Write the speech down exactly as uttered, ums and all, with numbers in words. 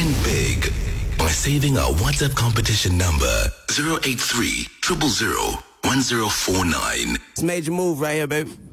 Win big by saving our WhatsApp competition number zero eight three, zero zero zero, one zero four nine. It's a major move right here, baby.